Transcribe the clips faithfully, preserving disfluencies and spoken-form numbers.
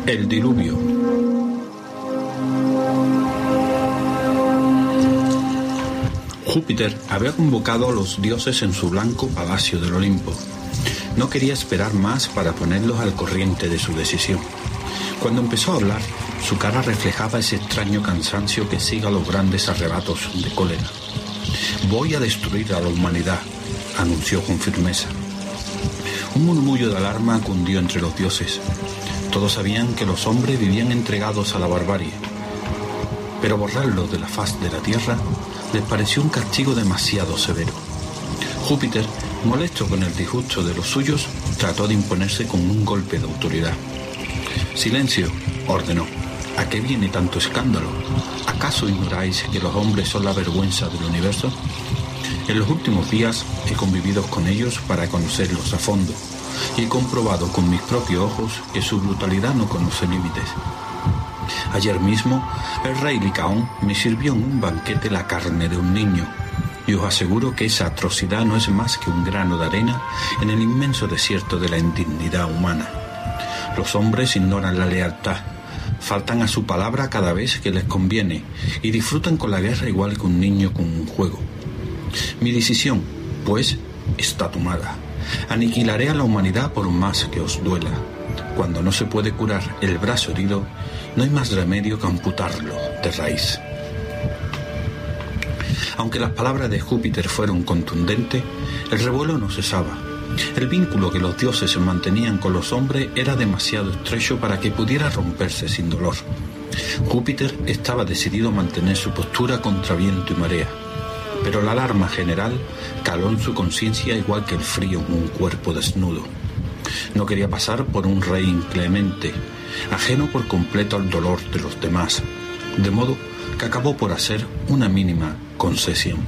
El diluvio. Júpiter había convocado a los dioses en su blanco palacio del Olimpo. No quería esperar más para ponerlos al corriente de su decisión. Cuando empezó a hablar, su cara reflejaba ese extraño cansancio que sigue a los grandes arrebatos de cólera. «Voy a destruir a la humanidad», anunció con firmeza. Un murmullo de alarma cundió entre los dioses. Todos sabían que los hombres vivían entregados a la barbarie, pero borrarlos de la faz de la tierra les pareció un castigo demasiado severo. Júpiter, molesto con el disgusto de los suyos, trató de imponerse con un golpe de autoridad. «Silencio», ordenó. «¿A qué viene tanto escándalo? ¿Acaso ignoráis que los hombres son la vergüenza del universo? En los últimos días he convivido con ellos para conocerlos a fondo, y he comprobado con mis propios ojos que su brutalidad no conoce límites. Ayer mismo, el rey Licaón me sirvió en un banquete la carne de un niño, y os aseguro que esa atrocidad no es más que un grano de arena en el inmenso desierto de la indignidad humana. Los hombres ignoran la lealtad, faltan a su palabra cada vez que les conviene, y disfrutan con la guerra igual que un niño con un juego. Mi decisión, pues, está tomada. Aniquilaré a la humanidad por más que os duela. Cuando no se puede curar el brazo herido, no hay más remedio que amputarlo de raíz». Aunque las palabras de Júpiter fueron contundentes, el revuelo no cesaba. El vínculo que los dioses mantenían con los hombres era demasiado estrecho para que pudiera romperse sin dolor. Júpiter estaba decidido a mantener su postura contra viento y marea, pero la alarma general caló en su conciencia igual que el frío en un cuerpo desnudo. No quería pasar por un rey inclemente, ajeno por completo al dolor de los demás, de modo que acabó por hacer una mínima concesión.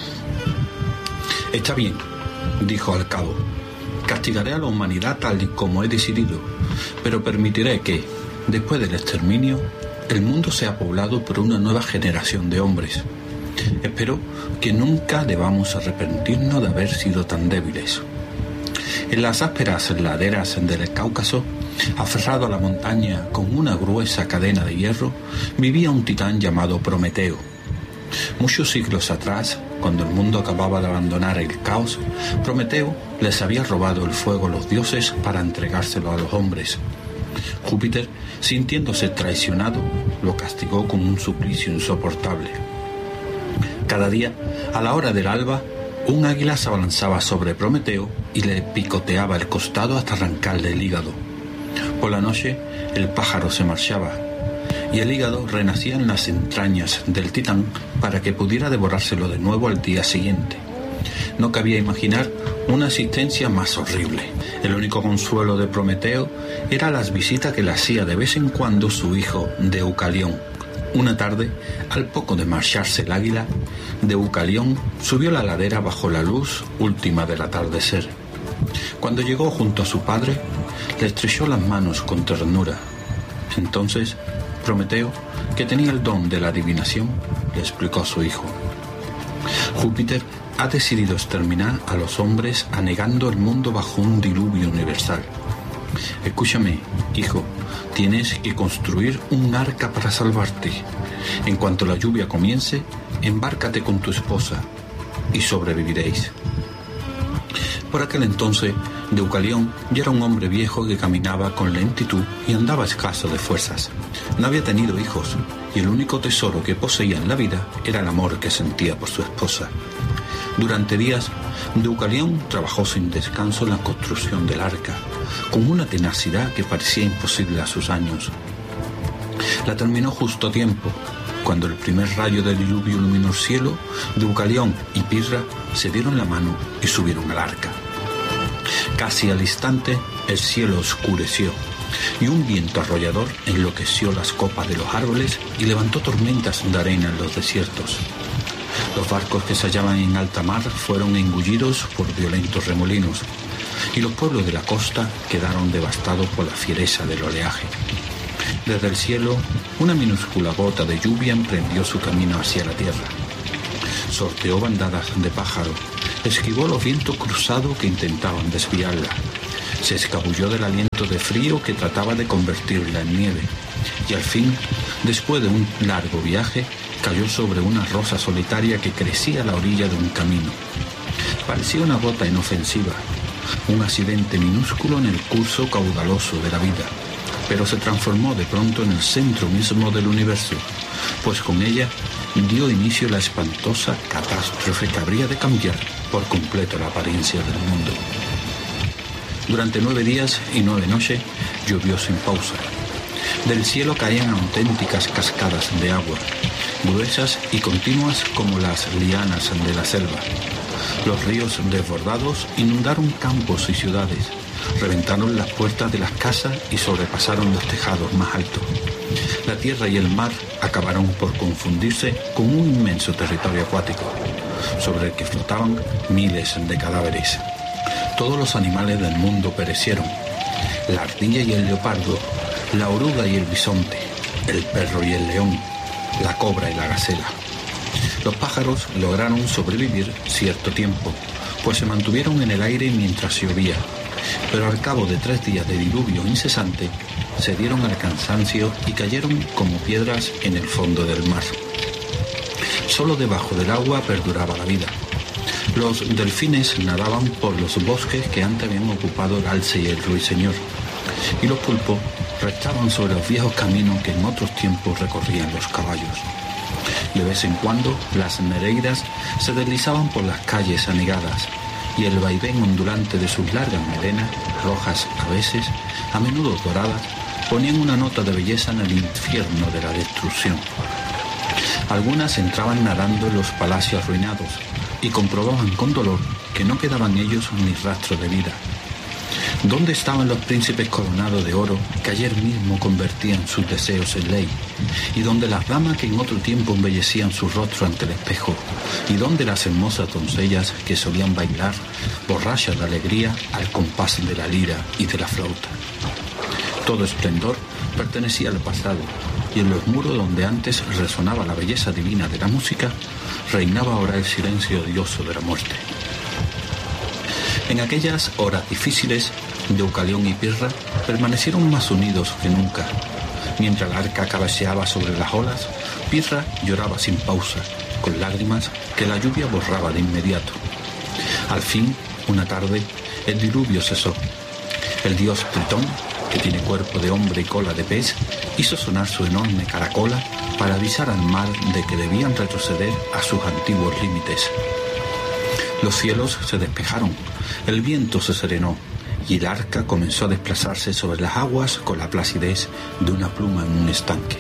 «Está bien», dijo al cabo, «castigaré a la humanidad tal y como he decidido, pero permitiré que, después del exterminio, el mundo sea poblado por una nueva generación de hombres. Espero que nunca debamos arrepentirnos de haber sido tan débiles». En las ásperas laderas del Cáucaso, aferrado a la montaña con una gruesa cadena de hierro, vivía un titán llamado Prometeo. Muchos siglos atrás, cuando el mundo acababa de abandonar el caos, Prometeo les había robado el fuego a los dioses para entregárselo a los hombres. Júpiter, sintiéndose traicionado, lo castigó con un suplicio insoportable. Cada día, a la hora del alba, un águila se abalanzaba sobre Prometeo y le picoteaba el costado hasta arrancarle el hígado. Por la noche, el pájaro se marchaba, y el hígado renacía en las entrañas del titán para que pudiera devorárselo de nuevo al día siguiente. No cabía imaginar una existencia más horrible. El único consuelo de Prometeo era las visitas que le hacía de vez en cuando su hijo Deucalión. Una tarde, al poco de marcharse el águila, Deucalión subió la ladera bajo la luz última del atardecer. Cuando llegó junto a su padre, le estrechó las manos con ternura. Entonces, Prometeo, que tenía el don de la adivinación, le explicó a su hijo: «Júpiter ha decidido exterminar a los hombres anegando el mundo bajo un diluvio universal. Escúchame, hijo, tienes que construir un arca para salvarte. En cuanto la lluvia comience, embárcate con tu esposa y sobreviviréis». Por aquel entonces, Deucalión ya era un hombre viejo que caminaba con lentitud y andaba escaso de fuerzas. No había tenido hijos, y el único tesoro que poseía en la vida era el amor que sentía por su esposa. Durante días, Deucalión trabajó sin descanso en la construcción del arca, con una tenacidad que parecía imposible a sus años. La terminó justo a tiempo. Cuando el primer rayo del diluvio iluminó el cielo, Deucalión y Pirra se dieron la mano y subieron al arca. Casi al instante, el cielo oscureció y un viento arrollador enloqueció las copas de los árboles y levantó tormentas de arena en los desiertos. Los barcos que se hallaban en alta mar fueron engullidos por violentos remolinos y los pueblos de la costa quedaron devastados por la fiereza del oleaje. Desde el cielo, una minúscula gota de lluvia emprendió su camino hacia la tierra. Sorteó bandadas de pájaros, esquivó los vientos cruzados que intentaban desviarla, Se escabulló del aliento de frío que trataba de convertirla en nieve, y al fin, después de un largo viaje, cayó sobre una rosa solitaria que crecía a la orilla de un camino. Parecía una gota inofensiva, un accidente minúsculo en el curso caudaloso de la vida, pero se transformó de pronto en el centro mismo del universo, pues con ella dio inicio la espantosa catástrofe que habría de cambiar por completo la apariencia del mundo. Durante nueve días y nueve noches llovió sin pausa. Del cielo caían auténticas cascadas de agua, gruesas y continuas como las lianas de la selva. Los ríos desbordados inundaron campos y ciudades, reventaron las puertas de las casas y sobrepasaron los tejados más altos. La tierra y el mar acabaron por confundirse con un inmenso territorio acuático, sobre el que flotaban miles de cadáveres. Todos los animales del mundo perecieron: la ardilla y el leopardo, la oruga y el bisonte, el perro y el león, la cobra y la gacela. Los pájaros lograron sobrevivir cierto tiempo, pues se mantuvieron en el aire mientras llovía, pero al cabo de tres días de diluvio incesante, se dieron al cansancio y cayeron como piedras en el fondo del mar. Solo debajo del agua perduraba la vida. Los delfines nadaban por los bosques que antes habían ocupado el alce y el ruiseñor, y los pulpos restaban sobre los viejos caminos que en otros tiempos recorrían los caballos. De vez en cuando, las nereidas se deslizaban por las calles anegadas, y el vaivén ondulante de sus largas melenas, rojas a veces, a menudo doradas, ponían una nota de belleza en el infierno de la destrucción. Algunas entraban nadando en los palacios arruinados y comprobaban con dolor que no quedaban ellos ni rastro de vida. ¿Dónde estaban los príncipes coronados de oro que ayer mismo convertían sus deseos en ley? ¿Y dónde las damas que en otro tiempo embellecían su rostro ante el espejo? ¿Y dónde las hermosas doncellas que solían bailar, borrachas de alegría, al compás de la lira y de la flauta? Todo esplendor pertenecía al pasado, y en los muros donde antes resonaba la belleza divina de la música, reinaba ahora el silencio odioso de la muerte. En aquellas horas difíciles, Deucalión y Pirra permanecieron más unidos que nunca. Mientras el arca cabeceaba sobre las olas, Pirra lloraba sin pausa, con lágrimas que la lluvia borraba de inmediato. Al fin, una tarde, el diluvio cesó. El dios Tritón, que tiene cuerpo de hombre y cola de pez, hizo sonar su enorme caracola para avisar al mar de que debían retroceder a sus antiguos límites. Los cielos se despejaron, el viento se serenó, y el arca comenzó a desplazarse sobre las aguas con la placidez de una pluma en un estanque.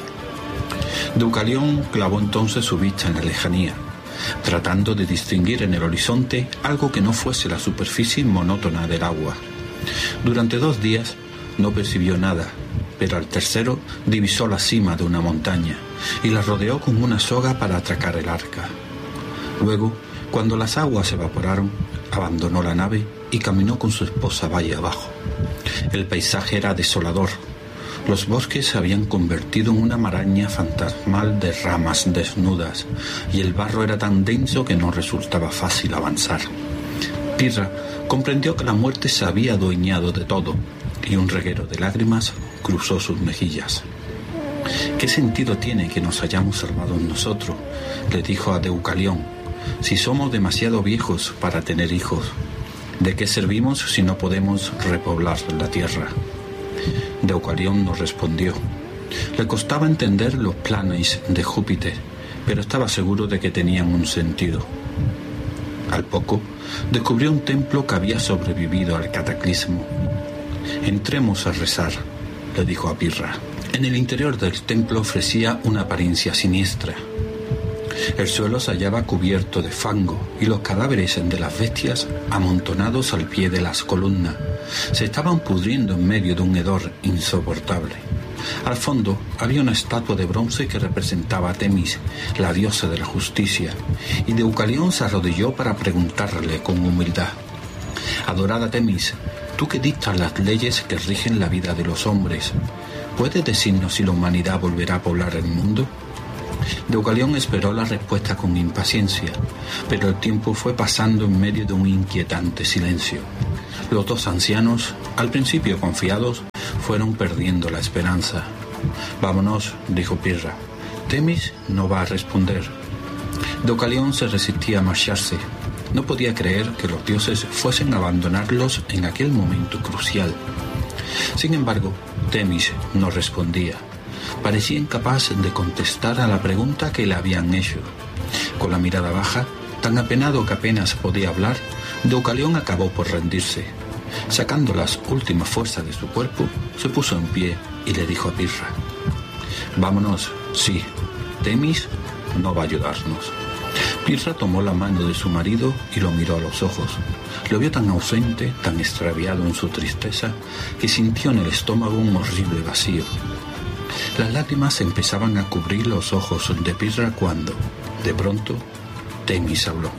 Deucalión clavó entonces su vista en la lejanía, tratando de distinguir en el horizonte algo que no fuese la superficie monótona del agua. Durante dos días no percibió nada, pero al tercero divisó la cima de una montaña y la rodeó con una soga para atracar el arca. Luego, cuando las aguas se evaporaron, abandonó la nave y caminó con su esposa valle abajo. El paisaje era desolador. Los bosques se habían convertido en una maraña fantasmal de ramas desnudas, y el barro era tan denso que no resultaba fácil avanzar. Pirra comprendió que la muerte se había adueñado de todo, y un reguero de lágrimas cruzó sus mejillas. ¿Qué sentido tiene que nos hayamos salvado nosotros?, le dijo a Deucalión, si somos demasiado viejos para tener hijos. ¿De qué servimos si no podemos repoblar la tierra? Deucalión no respondió. Le costaba entender los planes de Júpiter, pero estaba seguro de que tenían un sentido. Al poco, descubrió un templo que había sobrevivido al cataclismo. Entremos a rezar, le dijo a Pirra. En el interior del templo ofrecía una apariencia siniestra. El suelo se hallaba cubierto de fango y los cadáveres de las bestias, amontonados al pie de las columnas, se estaban pudriendo en medio de un hedor insoportable. Al fondo había una estatua de bronce que representaba a Temis, la diosa de la justicia, y Deucalión se arrodilló para preguntarle con humildad: Adorada Temis, tú que dictas las leyes que rigen la vida de los hombres, ¿puedes decirnos si la humanidad volverá a poblar el mundo? Deucalión esperó la respuesta con impaciencia, pero el tiempo fue pasando en medio de un inquietante silencio. Los dos ancianos, al principio confiados, fueron perdiendo la esperanza. «Vámonos», dijo Pirra. «Temis no va a responder». Deucalión se resistía a marcharse. No podía creer que los dioses fuesen a abandonarlos en aquel momento crucial. Sin embargo, Temis no respondía. Parecía incapaz de contestar a la pregunta que le habían hecho. Con la mirada baja, tan apenado que apenas podía hablar, Deucalión acabó por rendirse. Sacando las últimas fuerzas de su cuerpo, se puso en pie y le dijo a Pirra: «Vámonos, sí, Temis no va a ayudarnos». Pirra tomó la mano de su marido y lo miró a los ojos. Lo vio tan ausente, tan extraviado en su tristeza, que sintió en el estómago un horrible vacío. Las lágrimas empezaban a cubrir los ojos de Pirra cuando, de pronto, Temis habló.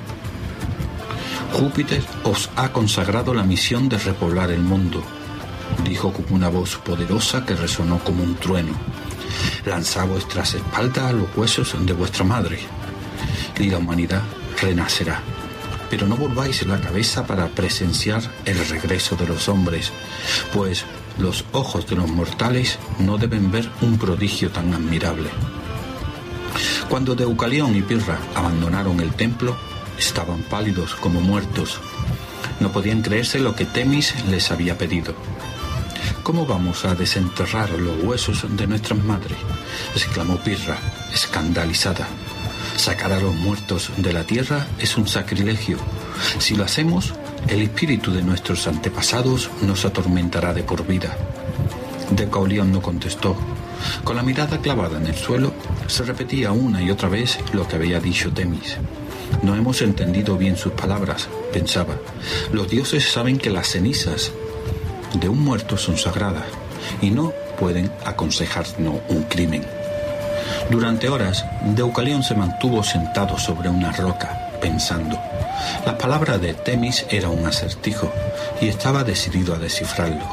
«Júpiter os ha consagrado la misión de repoblar el mundo», dijo con una voz poderosa que resonó como un trueno. «Lanzad vuestras espaldas a los huesos de vuestra madre, y la humanidad renacerá. Pero no volváis la cabeza para presenciar el regreso de los hombres, pues los ojos de los mortales no deben ver un prodigio tan admirable». Cuando Deucalión y Pirra abandonaron el templo, estaban pálidos como muertos. No podían creerse lo que Temis les había pedido. «¿Cómo vamos a desenterrar los huesos de nuestras madres?», exclamó Pirra, escandalizada. «Sacar a los muertos de la tierra es un sacrilegio. Si lo hacemos, el espíritu de nuestros antepasados nos atormentará de por vida». Deucalión no contestó. Con la mirada clavada en el suelo, se repetía una y otra vez lo que había dicho Temis. «No hemos entendido bien sus palabras», pensaba. «Los dioses saben que las cenizas de un muerto son sagradas y no pueden aconsejarnos un crimen». Durante horas, Deucalión se mantuvo sentado sobre una roca, pensando. Las palabras de Temis eran un acertijo y estaba decidido a descifrarlo.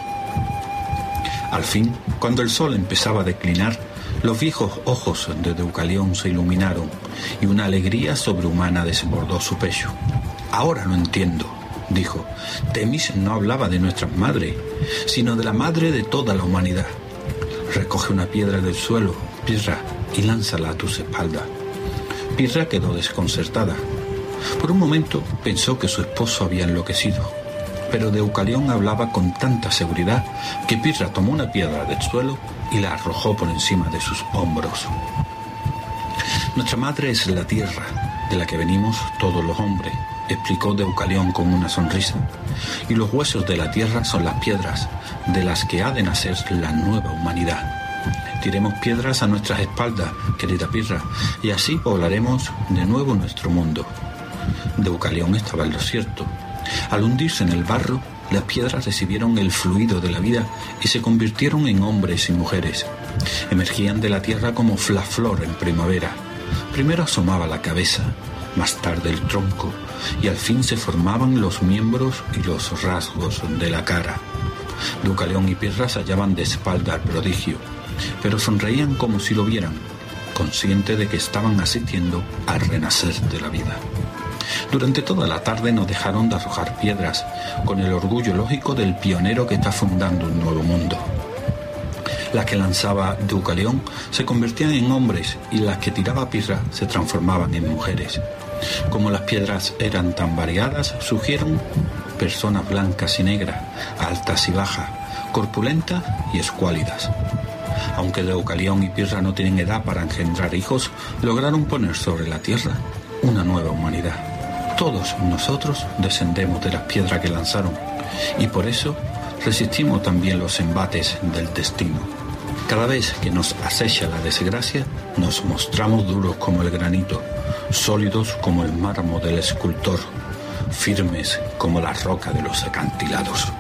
Al fin, cuando el sol empezaba a declinar, los viejos ojos de Deucalión se iluminaron y una alegría sobrehumana desbordó su pecho. «Ahora lo entiendo», dijo. «Temis no hablaba de nuestras madres, sino de la madre de toda la humanidad. Recoge una piedra del suelo, Pirra, y lánzala a tus espaldas». Pirra quedó desconcertada. Por un momento pensó que su esposo había enloquecido, pero Deucalión hablaba con tanta seguridad que Pirra tomó una piedra del suelo y la arrojó por encima de sus hombros. «Nuestra madre es la tierra, de la que venimos todos los hombres», explicó Deucalión con una sonrisa, «y los huesos de la tierra son las piedras de las que ha de nacer la nueva humanidad. Tiremos piedras a nuestras espaldas, querida Pirra, y así poblaremos de nuevo nuestro mundo». Deucalión estaba en lo cierto. Al hundirse en el barro, las piedras recibieron el fluido de la vida y se convirtieron en hombres y mujeres. Emergían de la tierra como la flor en primavera. Primero asomaba la cabeza, más tarde el tronco, y al fin se formaban los miembros y los rasgos de la cara. Deucalión y Pirra se hallaban de espalda al prodigio, pero sonreían como si lo vieran, conscientes de que estaban asistiendo al renacer de la vida. Durante toda la tarde no dejaron de arrojar piedras, con el orgullo lógico del pionero que está fundando un nuevo mundo. Las que lanzaba Deucalión se convertían en hombres y las que tiraba Pirra se transformaban en mujeres. Como las piedras eran tan variadas, surgieron personas blancas y negras, altas y bajas, corpulentas y escuálidas. Aunque Deucalión y Pirra no tienen edad para engendrar hijos, lograron poner sobre la tierra una nueva humanidad. Todos nosotros descendemos de las piedras que lanzaron y por eso resistimos también los embates del destino. Cada vez que nos acecha la desgracia, nos mostramos duros como el granito, sólidos como el mármol del escultor, firmes como la roca de los acantilados.